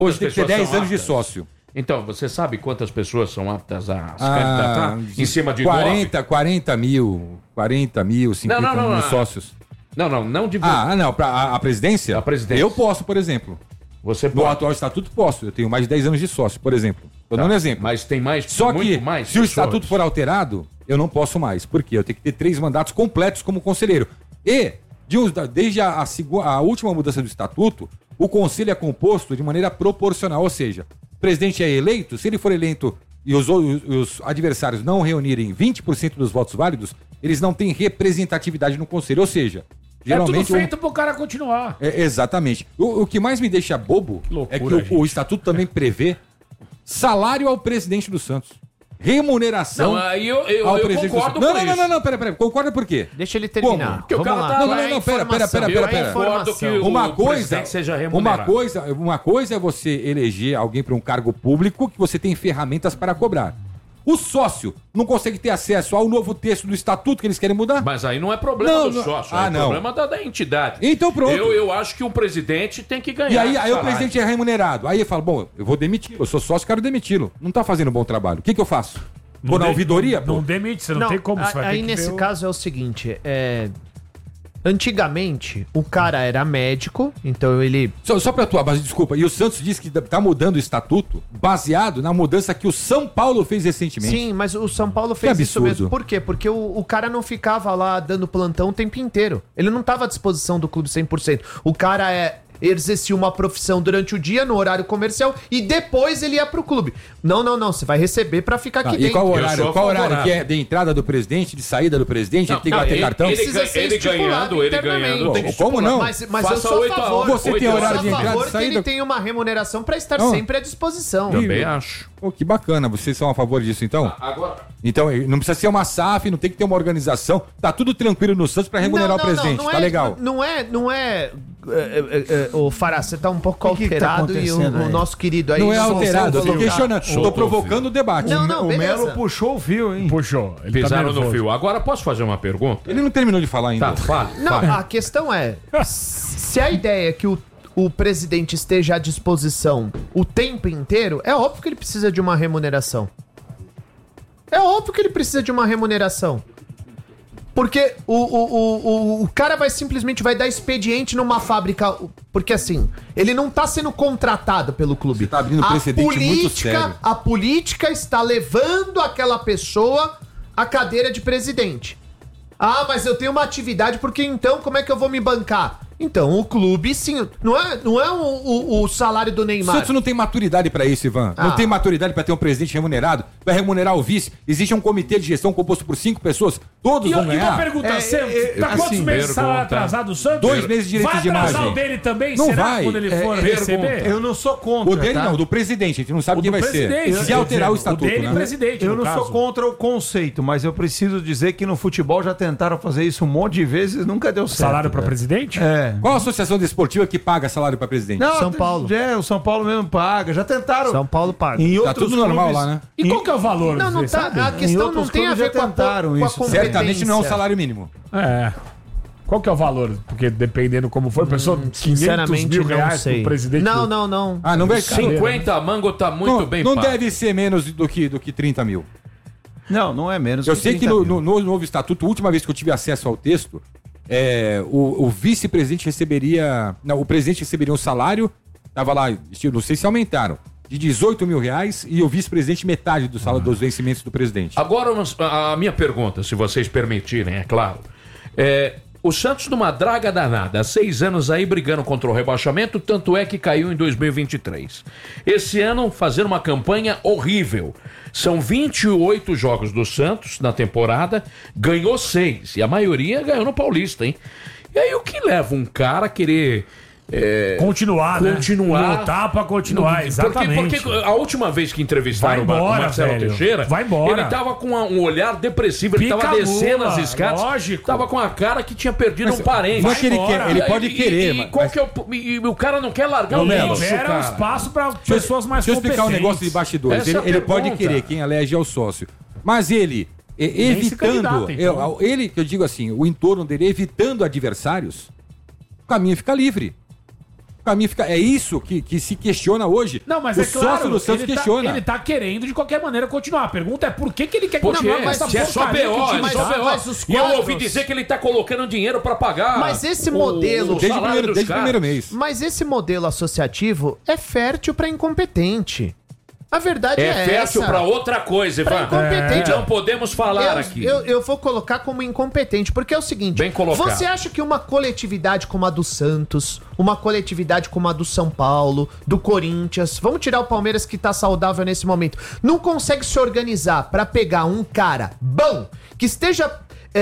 Hoje tem que ter 10 anos de sócio. Então, você sabe quantas pessoas são aptas a se candidatar em cima de 40 mil, 50 mil sócios. Não de... não, para a presidência? A presidência. Eu posso, por exemplo. Você pode. No atual estatuto posso. Eu tenho mais de 10 anos de sócio, por exemplo. Estou dando um exemplo. Mas tem mais, só muito que, mais se o estatuto for alterado, eu não posso mais. Por quê? Eu tenho que ter 3 mandatos completos como conselheiro. E, desde a última mudança do estatuto, o conselho é composto de maneira proporcional. Ou seja, o presidente é eleito, se ele for eleito e os adversários não reunirem 20% dos votos válidos, eles não têm representatividade no conselho. Ou seja, geralmente... É tudo feito pro cara continuar. Exatamente. O que mais me deixa bobo é que o estatuto também prevê salário ao presidente do Santos. Remuneração ao presidente concordo do Santos. Não, pera. Concorda por quê? Deixa ele terminar. Porque o cara tá... Não, pera. Uma coisa é você eleger alguém para um cargo público que você tem ferramentas para cobrar. O sócio não consegue ter acesso ao novo texto do estatuto que eles querem mudar? Mas aí não é problema do sócio, é problema da entidade. Então pronto. Eu acho que o presidente tem que ganhar. E aí o presidente é remunerado. Aí eu falo, bom, eu vou demiti-lo. Eu sou sócio, quero demiti-lo. Não tá fazendo um bom trabalho. O que eu faço? Vou na ouvidoria? Não demite, você não tem como. Você vai aí nesse caso é o seguinte, antigamente, o cara era médico, então ele... Só pra tua base, desculpa, e o Santos disse que tá mudando o estatuto baseado na mudança que o São Paulo fez recentemente. Sim, mas o São Paulo fez isso mesmo. Por quê? Porque o cara não ficava lá dando plantão o tempo inteiro. Ele não tava à disposição do clube 100%. O cara exercia uma profissão durante o dia, no horário comercial, e depois ele ia pro clube. Não, você vai receber pra ficar aqui dentro. E qual horário que é de entrada do presidente, de saída do presidente? Ele tem que bater cartão? Ele ganhando. Tem que como não? Mas eu sou a favor. Você tem horário de entrada e saída? Ele tem uma remuneração pra estar sempre à disposição. Também acho. Que bacana. Vocês são a favor disso, então? Então, não precisa ser uma SAF, não tem que ter uma organização. Tá tudo tranquilo no Santos pra remunerar o presidente. Tá legal. Não é... O Fará, você tá um pouco alterado e o nosso querido aí... Não é alterado, eu tô questionando. Tô provocando o debate. O Melo puxou o fio, hein? Puxou. Pisaram no fio. Agora, posso fazer uma pergunta? Ele não terminou de falar ainda. A questão é... Se a ideia é que o presidente esteja à disposição o tempo inteiro, é óbvio que ele precisa de uma remuneração. Porque o cara simplesmente vai dar expediente numa fábrica. Porque assim, ele não tá sendo contratado pelo clube. Você tá abrindo precedente muito sério. A política está levando aquela pessoa à cadeira de presidente. Mas eu tenho uma atividade, porque então como é que eu vou me bancar? Então, o clube, sim, não é o salário do Neymar. O Santos não tem maturidade pra isso, Ivan. Não tem maturidade pra ter um presidente remunerado. Vai remunerar o vice. Existe um comitê de gestão composto por 5 pessoas. Todos vão ganhar. E uma pergunta, tá quantos meses de salário atrasado o Santos? 2 meses de direito de imagem. Vai atrasar o dele também? Não será vai. Quando ele for receber? Eu não sou contra, o dele não, do presidente. A gente não sabe quem vai ser. Se alterar o estatuto, né? Presidente, eu não sou contra o conceito, mas eu preciso dizer que no futebol já tentaram fazer isso um monte de vezes e nunca deu certo. Salário pra presidente? Qual a associação desportiva que paga salário pra presidente? Não, São Paulo. O São Paulo mesmo paga. Já tentaram. São Paulo paga. Tá tudo normal lá, né? E qual que é o valor? Não tá. A questão não tem a ver com a competência. Certamente não é um salário mínimo. Qual que é o valor? Porque dependendo como for, pessoa, 500 mil reais pro presidente. Não. Não vai 50 mango tá muito bem pago. Não deve ser menos do que 30 mil. Não é menos. Eu sei que no novo estatuto, a última vez que eu tive acesso ao texto, o vice-presidente receberia... Não, o presidente receberia um salário, tava lá, não sei se aumentaram, de 18 mil reais, e o vice-presidente metade do salário dos vencimentos do presidente. Agora, a minha pergunta, se vocês permitirem, é claro. O Santos numa draga danada, há 6 anos aí brigando contra o rebaixamento, tanto é que caiu em 2023. Esse ano fazendo uma campanha horrível. São 28 jogos do Santos na temporada, ganhou 6, e a maioria ganhou no Paulista, hein? E aí o que leva um cara a querer... Continuar. Lutar pra continuar, exatamente. Porque a última vez que entrevistaram o Marcelo Teixeira, ele tava com um olhar depressivo, ele tava descendo as escadas, tava com a cara que tinha perdido um parente. Não é que ele quer, ele pode querer. E o cara não quer largar o Nelson, cara. Espaço pra pessoas mais competentes. Deixa eu explicar um negócio de bastidores. Ele pode querer, quem elege é o sócio. Mas ele, evitando, ele, que eu digo assim, o entorno dele, evitando adversários, o caminho fica livre. O caminho fica... É isso que se questiona hoje. Não, mas o é claro, sócio do Santos questiona. Ele tá querendo de qualquer maneira continuar. A pergunta é por que ele quer continuar com essa se é só BO, mas e eu ouvi dizer que ele tá colocando dinheiro pra pagar. Mas esse modelo... Desde o primeiro mês. Mas esse modelo associativo é fértil pra incompetente. A verdade é fértil essa. pra outra coisa, Ivan. Incompetente. Não podemos falar aqui. Eu vou colocar como incompetente, porque é o seguinte... Bem colocado. Você acha que uma coletividade como a do Santos, uma coletividade como a do São Paulo, do Corinthians, vamos tirar o Palmeiras que tá saudável nesse momento, não consegue se organizar pra pegar um cara bom, que esteja...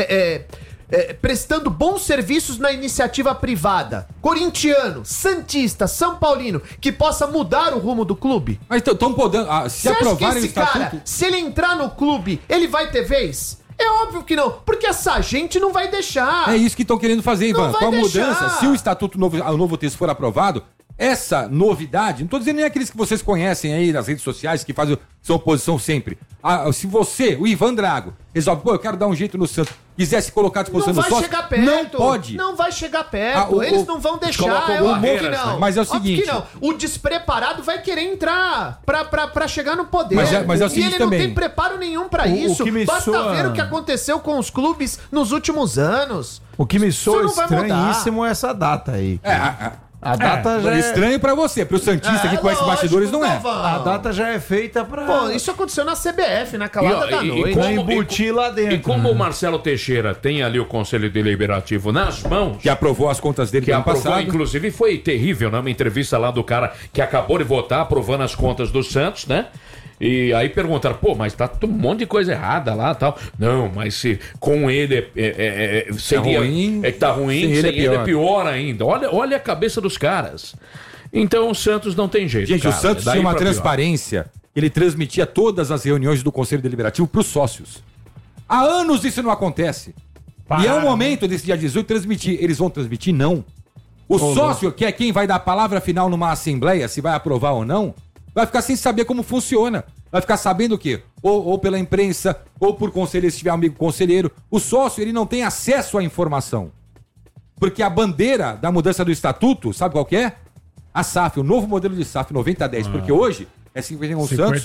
prestando bons serviços na iniciativa privada, corintiano, santista, são paulino, que possa mudar o rumo do clube? Mas estão podendo... se aprovarem o estatuto... Cara, se ele entrar no clube, ele vai ter vez? É óbvio que não, porque essa gente não vai deixar. É isso que estão querendo fazer, Ivan. Com a mudança, deixar. se o estatuto novo, o novo texto for aprovado, essa novidade, não estou dizendo nem aqueles que vocês conhecem aí nas redes sociais, que fazem sua oposição sempre. Se você, o Ivan Drago, resolve, eu quero dar um jeito no Santos, quiser se colocar à disposição do sócio, não pode. Não vai chegar perto, eles não vão deixar, é óbvio que não. Mas é o seguinte... Que não. O despreparado vai querer entrar pra chegar no poder. Mas é o seguinte, e ele também não tem preparo nenhum pra isso. Basta ver o que aconteceu com os clubes nos últimos anos. O que me soa estranhíssimo é essa data aí. A data já é estranho pra você, pro Santista que conhece bastidores não é. A data já é feita pra... Pô, isso aconteceu na CBF, na calada da noite. Pra embutir lá dentro. E como o Marcelo Teixeira tem ali o Conselho Deliberativo nas mãos... Que aprovou as contas dele que aprovou, inclusive foi terrível, né? Uma entrevista lá do cara que acabou de votar, aprovando as contas do Santos, né? E aí perguntaram, mas tá um monte de coisa errada lá e tal. Não, mas se com ele seria ruim, tá ruim, sem ele é pior ainda. Olha a cabeça dos caras. Então o Santos não tem jeito. Gente, cara, o Santos tinha uma transparência. Ele transmitia todas as reuniões do Conselho Deliberativo pros sócios. Há anos isso não acontece. E é o momento desse dia 18 transmitir. Eles vão transmitir? Não. O sócio, que é quem vai dar a palavra final numa assembleia, se vai aprovar ou não, vai ficar sem saber como funciona. Vai ficar sabendo o quê? Ou pela imprensa, ou por conselheiro, se tiver amigo conselheiro. O sócio, ele não tem acesso à informação. Porque a bandeira da mudança do estatuto, sabe qual que é? A SAF, o novo modelo de SAF 90-10. Porque hoje é 51 Santos,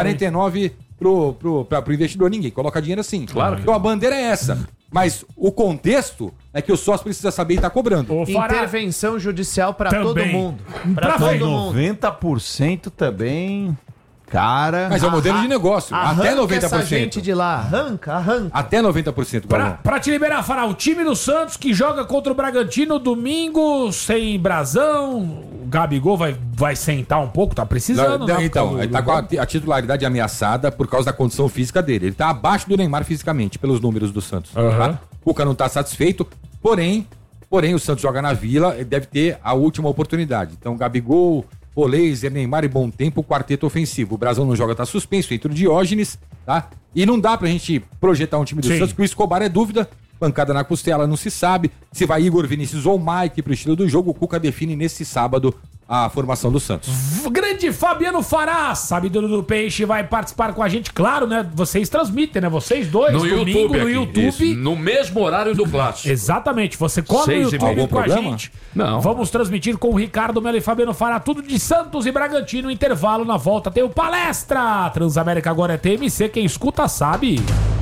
49 pro investidor. Ninguém coloca dinheiro assim. Claro. Então a bandeira é essa. Mas o contexto é que o sócio precisa saber e tá cobrando. Intervenção judicial pra todo mundo. Pra todo mundo. 90% também... Cara... Mas é um modelo de negócio. Até 90%. Essa gente de lá. Arranca. Até 90%. Pra te liberar, Fará, o time do Santos que joga contra o Bragantino domingo, sem brasão. O Gabigol vai sentar um pouco, tá precisando, né? Então, ele tá com a titularidade ameaçada por causa da condição física dele. Ele tá abaixo do Neymar fisicamente, pelos números do Santos. Tá? O Cuca não tá satisfeito, porém o Santos joga na Vila, ele deve ter a última oportunidade. Então, Gabigol... Laser, Neymar e Bom Tempo, quarteto ofensivo. O Brasão não joga, tá suspenso, entra o Diógenes, tá? E não dá pra gente projetar um time do Santos, porque o Escobar é dúvida, pancada na costela, não se sabe. Se vai Igor Vinícius ou Mike pro estilo do jogo, o Cuca define nesse sábado a formação do Santos. Grande Fabiano Fará, sabido do Peixe, vai participar com a gente, claro, né? Vocês transmitem, né? Vocês dois, no domingo no YouTube. Isso, no mesmo horário do clássico. Exatamente, você cola no YouTube com a gente. Não. Vamos transmitir com o Ricardo Melo e Fabiano Fará, tudo de Santos e Bragantino, intervalo, na volta tem o Palestra. Transamérica agora é TMC, quem escuta sabe.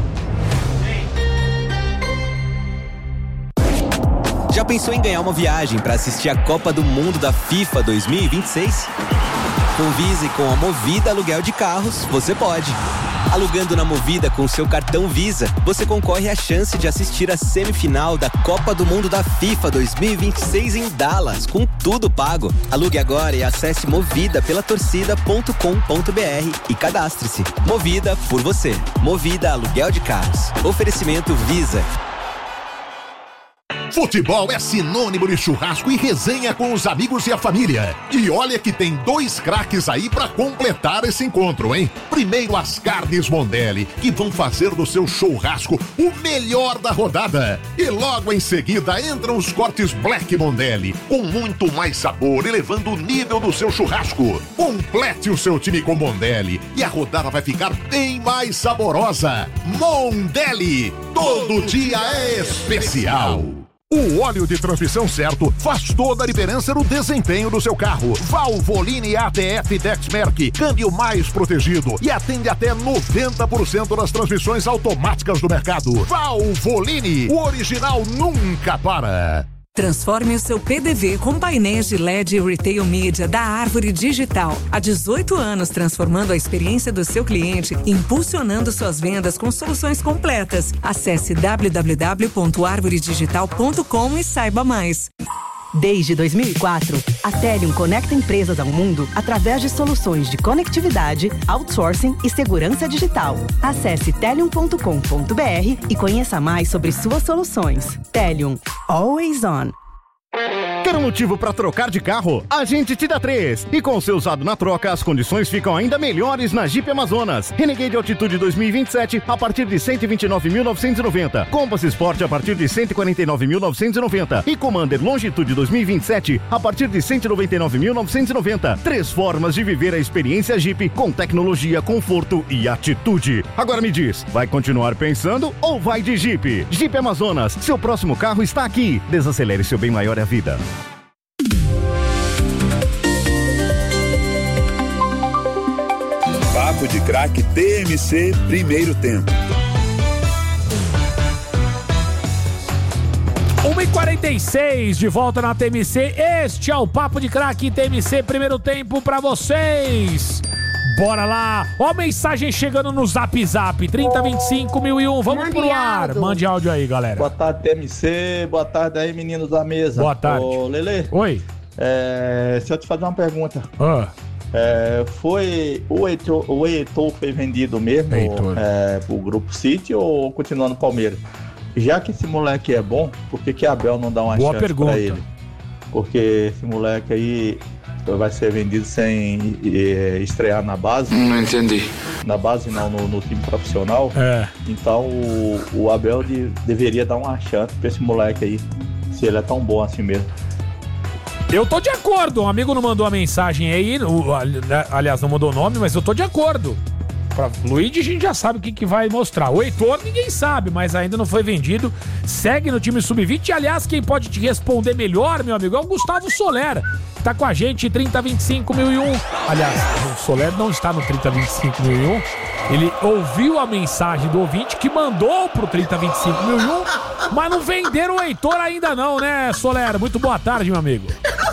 Já pensou em ganhar uma viagem para assistir a Copa do Mundo da FIFA 2026? Com Visa e com a Movida Aluguel de Carros, você pode. Alugando na Movida com seu cartão Visa, você concorre à chance de assistir a semifinal da Copa do Mundo da FIFA 2026 em Dallas, com tudo pago. Alugue agora e acesse movida pela torcida.com.br e cadastre-se. Movida por você. Movida Aluguel de Carros. Oferecimento Visa. Futebol é sinônimo de churrasco e resenha com os amigos e a família. E olha que tem 2 craques aí pra completar esse encontro, hein? Primeiro as carnes Mondelli, que vão fazer do seu churrasco o melhor da rodada. E logo em seguida entram os cortes Black Mondelli, com muito mais sabor, elevando o nível do seu churrasco. Complete o seu time com Mondelli e a rodada vai ficar bem mais saborosa. Mondelli, todo dia é especial. O óleo de transmissão certo faz toda a diferença no desempenho do seu carro. Valvoline ATF Dexmerc, câmbio mais protegido e atende até 90% das transmissões automáticas do mercado. Valvoline, o original nunca para. Transforme o seu PDV com painéis de LED e Retail Media da Árvore Digital. Há 18 anos transformando a experiência do seu cliente e impulsionando suas vendas com soluções completas. Acesse www.arvoredigital.com e saiba mais. Desde 2004, a Telium conecta empresas ao mundo através de soluções de conectividade, outsourcing e segurança digital. Acesse telium.com.br e conheça mais sobre suas soluções. Telium, always on. Quer um motivo para trocar de carro? A gente te dá 3. E com o seu usado na troca, as condições ficam ainda melhores na Jeep Amazonas. Renegade Altitude 2027 a partir de 129.990. Compass Sport a partir de 149.990. E Commander Longitude 2027 a partir de 199.990. 3 formas de viver a experiência Jeep com tecnologia, conforto e atitude. Agora me diz, vai continuar pensando ou vai de Jeep? Jeep Amazonas, seu próximo carro está aqui. Desacelere, seu bem maior é a vida. Papo de Craque TMC, primeiro tempo. 1h46, de volta na TMC. Este é o Papo de Craque TMC, primeiro tempo pra vocês. Bora lá. Ó a mensagem chegando no Zap Zap, 3025.001. Vamos pro ar. Mande áudio aí, galera. Boa tarde, TMC. Boa tarde aí, meninos da mesa. Boa tarde. Ô, Lelê. Oi. Se eu te fazer uma pergunta. Foi o Heitor foi vendido mesmo pro Grupo City ou continua no Palmeiras? Já que esse moleque é bom, por que a Abel não dá uma chance pra ele? Porque esse moleque aí vai ser vendido sem estrear na base. Não entendi. Na base não, no time profissional. Então o Abel deveria dar uma chance pra esse moleque aí, se ele é tão bom assim mesmo. Eu tô de acordo, um amigo não mandou a mensagem aí, aliás, não mandou o nome, mas eu tô de acordo. Pra Luigi a gente já sabe o que vai mostrar. O Heitor ninguém sabe, mas ainda não foi vendido. Segue no time Sub-20. E, aliás, quem pode te responder melhor, meu amigo, é o Gustavo Soler. Tá com a gente, 3025.001. Aliás, o Soler não está no 3025.001. Ele ouviu a mensagem do ouvinte que mandou pro 3025.001, mas não venderam o Heitor ainda não, né, Soler? Muito boa tarde, meu amigo.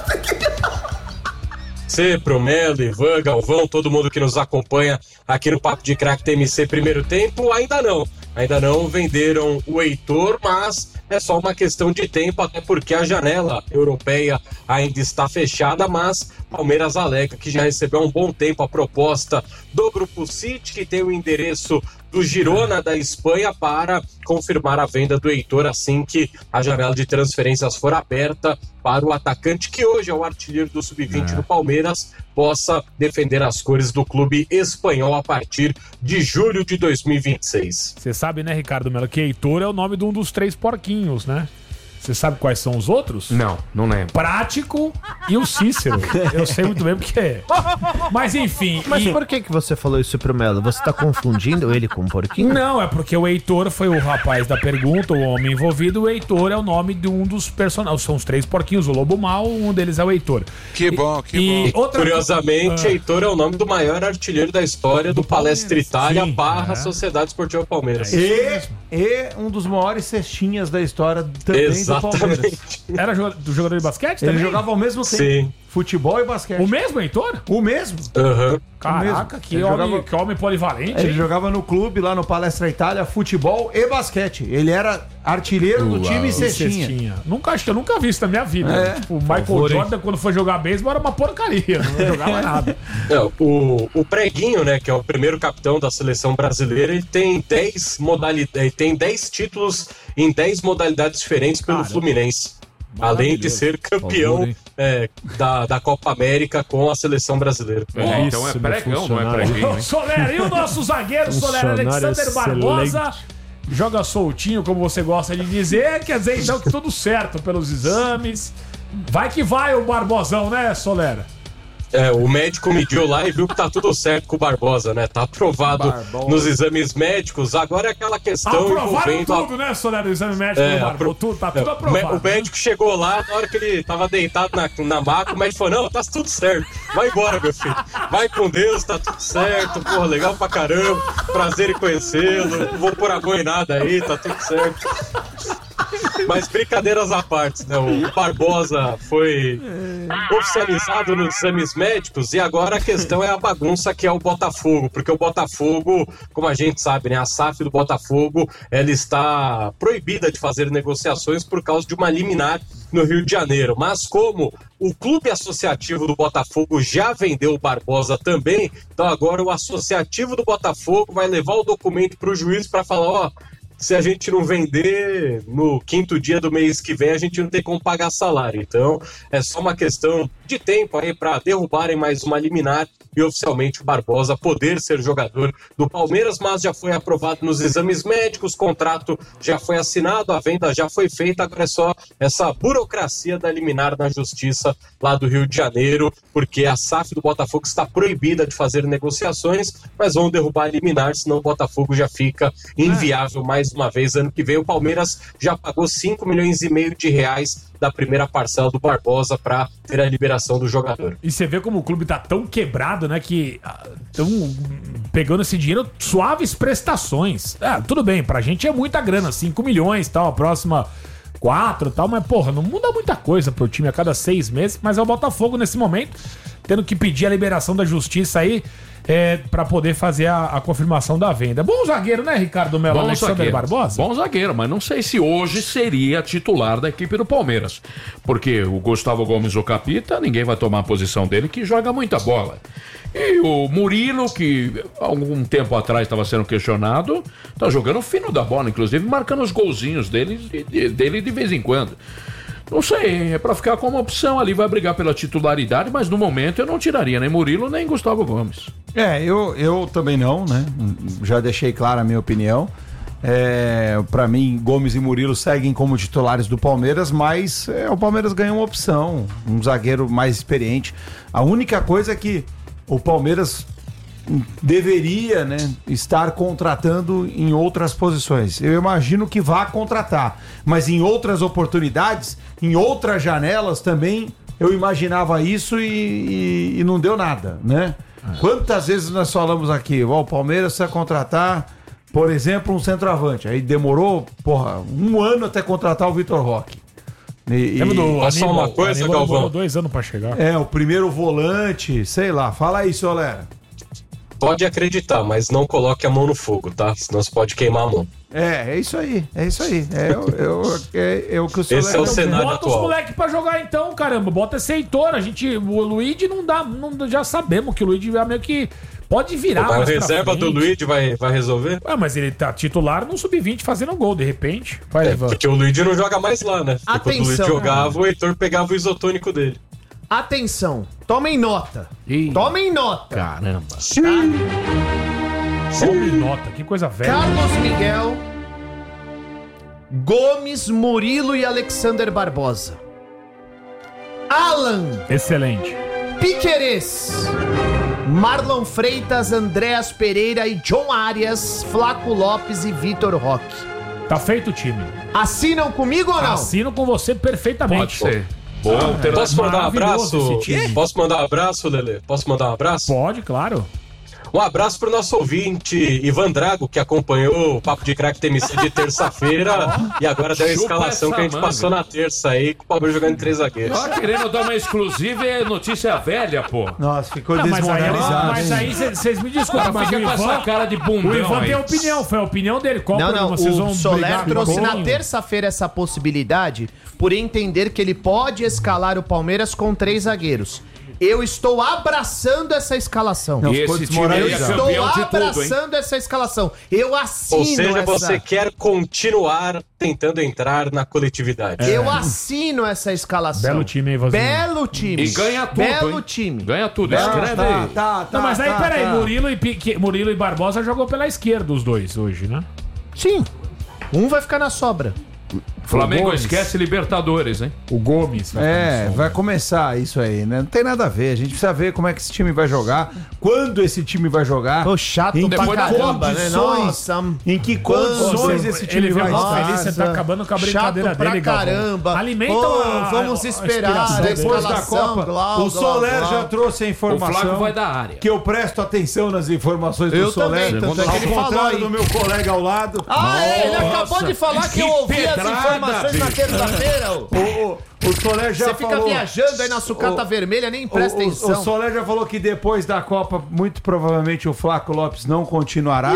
Pro Melo, Ivan, Galvão, todo mundo que nos acompanha aqui no Papo de Craque TMC primeiro tempo, ainda não venderam o Heitor, mas é só uma questão de tempo, até porque a janela europeia ainda está fechada, mas Palmeiras alega que já recebeu há um bom tempo a proposta do Grupo City, que tem o endereço do Girona da Espanha, para confirmar a venda do Heitor assim que a janela de transferências for aberta para o atacante, que hoje é o artilheiro do Sub-20 do Palmeiras, possa defender as cores do clube espanhol a partir de julho de 2026. Você sabe, né, Ricardo Melo, que Heitor é o nome de um dos 3 porquinhos, né? Você sabe quais são os outros? Não lembro. Prático e o Cícero. Eu sei muito bem porque é. Mas enfim. Mas por que você falou isso pro Melo? Você tá confundindo ele com um porquinho? Não, é porque o Heitor foi o rapaz da pergunta, o homem envolvido. O Heitor é o nome de um dos personagens. São os 3 porquinhos, o Lobo Mau, um deles é o Heitor. Que bom. Curiosamente, Heitor é o nome do maior artilheiro da história do Palestra Itália / Sociedade Esportiva Palmeiras. E um dos maiores cestinhas da história também do Palmeiras. Era jogador de basquete também? Ele jogava ao mesmo tempo. Sim. Futebol e basquete. O mesmo, Heitor? O mesmo. Caraca, que homem polivalente. Ele jogava no clube, lá no Palestra Itália, futebol e basquete. Ele era artilheiro do time e cestinha. Eu nunca vi isso na minha vida. O Michael Jordan, quando foi jogar beisebol, era uma porcaria. Não jogava nada. O Preguinho, né, que é o primeiro capitão da seleção brasileira, ele tem 10 modalidades, tem 10 títulos em 10 modalidades diferentes pelo Fluminense. Além de ser campeão da Copa América com a seleção brasileira. Então é pregão, não é preguinho. Soler, e o nosso zagueiro, Soler Alexander Barbosa, joga soltinho, como você gosta de dizer. Quer dizer, então, que tudo certo pelos exames. Vai que vai o Barbosão, né, Soler? O médico mediu lá e viu que tá tudo certo com o Barbosa, né? Tá aprovado nos exames médicos. Agora é aquela questão envolvendo tudo, né, Soler? O exame médico do Barbosa, tá tudo aprovado. O médico chegou lá, na hora que ele tava deitado na maca, o médico falou, não, tá tudo certo. Vai embora, meu filho. Vai com Deus, tá tudo certo. Porra, legal pra caramba. Prazer em conhecê-lo. Não vou pôr a mão em nada aí, tá tudo certo. Mas brincadeiras à parte, né? O Barbosa foi oficializado nos exames médicos e agora a questão é a bagunça que é o Botafogo, porque o Botafogo, como a gente sabe, né? A SAF do Botafogo, ela está proibida de fazer negociações por causa de uma liminar no Rio de Janeiro. Mas como o clube associativo do Botafogo já vendeu o Barbosa também, então agora o associativo do Botafogo vai levar o documento para o juiz para falar, se a gente não vender no 5º dia do mês que vem, a gente não tem como pagar salário. Então, é só uma questão de tempo aí para derrubarem mais uma liminar e oficialmente o Barbosa poder ser jogador do Palmeiras, mas já foi aprovado nos exames médicos, o contrato já foi assinado, a venda já foi feita, agora é só essa burocracia da liminar na justiça lá do Rio de Janeiro, porque a SAF do Botafogo está proibida de fazer negociações, mas vão derrubar a liminar, senão o Botafogo já fica inviável mais uma vez. Ano que vem o Palmeiras já pagou 5,5 milhões de reais da primeira parcela do Barbosa para ter a liberação do jogador. E você vê como o clube tá tão quebrado, né, que estão pegando esse dinheiro, suaves prestações. Tudo bem, pra gente é muita grana, 5 milhões, tal, a próxima 4 e tal, mas porra, não muda muita coisa pro time a cada 6 meses, mas é o Botafogo nesse momento, tendo que pedir a liberação da justiça aí, pra poder fazer a confirmação da venda. Bom zagueiro, né, Ricardo Melo? Alexandre Barbosa? Bom zagueiro, mas não sei se hoje seria titular da equipe do Palmeiras. Porque o Gustavo Gomes, o capita, ninguém vai tomar a posição dele, que joga muita bola. E o Murilo, que algum tempo atrás estava sendo questionado, tá jogando fino da bola, inclusive marcando os golzinhos dele de vez em quando. Não sei, é pra ficar como opção ali, vai brigar pela titularidade, mas no momento eu não tiraria nem Murilo nem Gustavo Gomes. Eu também não, né? Já deixei clara a minha opinião. Pra mim, Gomes e Murilo seguem como titulares do Palmeiras, mas o Palmeiras ganhou uma opção, um zagueiro mais experiente. A única coisa é que o Palmeiras deveria, né, estar contratando em outras posições. Eu imagino que vá contratar, mas em outras oportunidades, em outras janelas também eu imaginava isso e não deu nada, né? Quantas vezes nós falamos aqui, o Palmeiras precisa contratar, por exemplo, um centroavante, aí demorou, 1 ano até contratar o Vitor Roque. Só uma coisa, Galvão. Demorou 2 anos pra chegar. O primeiro volante, sei lá, fala aí, Solera. Pode acreditar, mas não coloque a mão no fogo, tá? Senão você pode queimar a mão. É isso aí. É o que o senhor Esse é o cenário bota atual. Os moleques pra jogar então, caramba. Bota esse Heitor. O Luigi não dá. Já sabemos que o Luigi vai meio que pode virar. A reserva do Luigi vai resolver? Mas ele tá titular no sub-20 fazendo gol, de repente. Vai levando. Porque o Luigi não joga mais lá, né? Porque quando o Luigi jogava, o Heitor pegava o isotônico dele. Atenção, tomem nota. Tomem nota. Caramba. Tomem nota, que coisa velha. Carlos Miguel, Gomes, Murilo e Alexander Barbosa. Alan. Excelente. Piquerez, Marlon Freitas, Andréas Pereira e John Arias, Flaco Lopes e Vitor Roque. Tá feito o time. Assinam comigo ou não? Assino com você perfeitamente. Pode ser. Posso mandar um abraço? Posso mandar um abraço, Lelê? Posso mandar um abraço? Pode, claro. Um abraço pro nosso ouvinte Ivan Drago, que acompanhou o Papo de Craque TMC de terça-feira e agora deu a escalação que a gente passou na terça aí, com o Palmeiras jogando em 3 zagueiros. Querendo dar uma exclusiva é notícia velha, pô. Nossa, ficou desmoralizado. Mas aí vocês me desculpem, mas fica o Ivan, com essa cara de bundão. O Ivan aí. tem opinião, foi a opinião dele. Qual o Soler trouxe na terça-feira essa possibilidade por entender que ele pode escalar o Palmeiras com 3 zagueiros. Eu estou abraçando essa escalação. Não, esse time eu estou abraçando essa escalação. Eu assino. Ou seja, você quer continuar tentando entrar na coletividade. Eu assino essa escalação. Belo time, hein, Vozinho? Belo time. E ganha tudo. Belo time. Ganha tudo. Escreve aí. Não, mas aí, peraí, Murilo e Barbosa jogou pela esquerda os dois hoje, né? Sim. Um vai ficar na sobra. Flamengo esquece Libertadores, hein? O Gomes. Vai começar isso aí, né? Não tem nada a ver. A gente precisa ver como é que esse time vai jogar, quando esse time vai jogar. Tô chato em pra caramba, né? Nossa. Em que condições esse time vai estar. Você tá acabando com a brincadeira chato pra dele, caramba. Alimenta vamos esperar. Depois da Copa, o Soler já trouxe a informação. O Flávio vai da área. Que eu presto atenção nas informações do Soler. Ao contrário do meu colega ao lado. Ele acabou de falar que eu ouvi as informações na terça-feira. O Soler já Você fica viajando aí na sucata vermelha, nem presta atenção. O Soler já falou que depois da Copa, muito provavelmente o Flaco Lopes não continuará.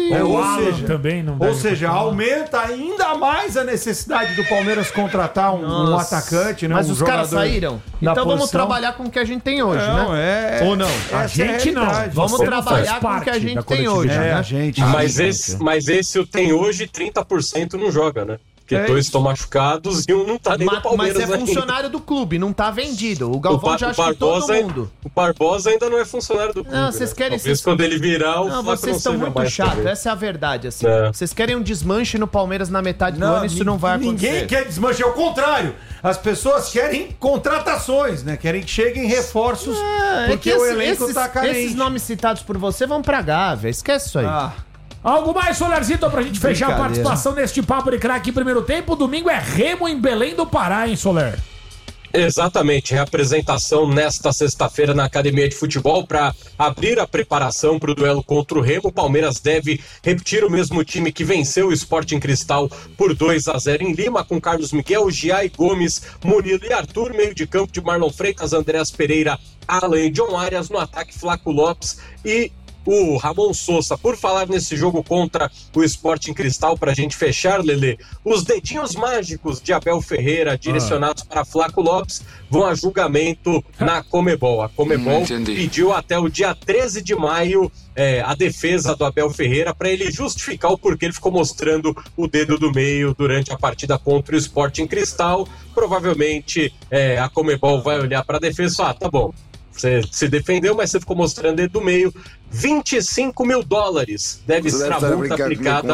Ou seja, aumenta ainda mais a necessidade do Palmeiras contratar um atacante, né? Mas os caras saíram. Então vamos trabalhar com o que a gente tem hoje, né? Ou não? A gente não. Vamos trabalhar com o que a gente tem hoje, né? A gente. Mas esse o tem hoje, 30% não joga, né? Porque dois estão machucados e um não tá nem no Palmeiras. Mas é funcionário do clube, não tá vendido. O Galvão já acha que todo mundo. O Barbosa ainda não é funcionário do clube. Não, vocês querem... quando ele virar, Não, vocês estão muito chatos. Essa é a verdade, assim. Vocês querem um desmanche no Palmeiras na metade do ano, isso não vai acontecer. Ninguém quer desmanche, é o contrário. As pessoas querem contratações, né? Querem que cheguem reforços, porque o elenco tá carente. Esses nomes citados por você vão pra Gávea, esquece isso aí. Algo mais, Solerzito, pra gente fechar a participação neste Papo de Craque em primeiro tempo. Domingo é Remo em Belém do Pará, hein, Soler? Exatamente, reapresentação nesta sexta-feira na Academia de Futebol para abrir a preparação para o duelo contra o Remo. O Palmeiras deve repetir o mesmo time que venceu o Sporting Cristal por 2-0 em Lima, com Carlos Miguel, Giai Gomes, Murilo e Arthur, meio de campo de Marlon Freitas, Andréas Pereira, Alan e John Arias, no ataque Flaco Lopes e o Ramon Sousa. Por falar nesse jogo contra o Sporting Cristal, pra gente fechar, Lelê, os dedinhos mágicos de Abel Ferreira direcionados para Flaco Lopes vão a julgamento na Comebol. A Comebol pediu até o dia 13 de maio a defesa do Abel Ferreira para ele justificar o porquê ele ficou mostrando o dedo do meio durante a partida contra o Sporting Cristal. Provavelmente a Comebol vai olhar para a defesa e falar, tá bom, você se defendeu, mas você ficou mostrando ele do meio. $25 mil deve ser a multa aplicada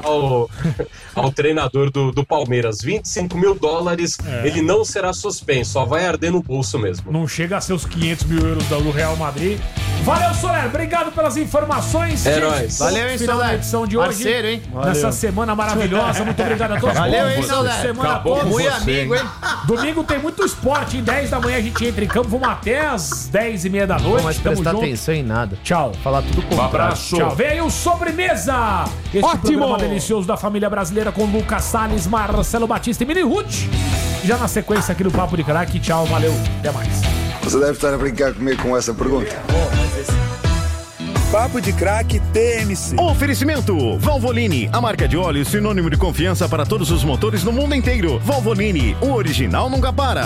ao treinador do Palmeiras. $25 mil, ele não será suspenso, só vai arder no bolso mesmo. Não chega a ser os 500 mil euros do Real Madrid. Valeu, Soler, obrigado pelas informações. Heróis. Valeu, hein, Soler. Edição de hoje. Parceiro, hein? Nessa semana maravilhosa. Muito obrigado a todos. Valeu, hein, Soler. Semana boa. Muito amigo, hein? Domingo tem muito esporte. Em 10 da manhã a gente entra em campo. Vamos até às 10h30 da noite. Não vai prestar atenção em nada. Tchau. Falar tudo com um abraço. Tchau. Vem aí o Sobremesa. Este programa delicioso da família brasileira com Lucas Salles, Marcelo Batista e Mini Ruth. Já na sequência aqui do Papo de Craque. Tchau, valeu. Até mais. Você deve estar a brincar comigo com essa pergunta. Papo de Craque TMC. Oferecimento Valvoline, a marca de óleo sinônimo de confiança para todos os motores no mundo inteiro. Valvoline, o original nunca para.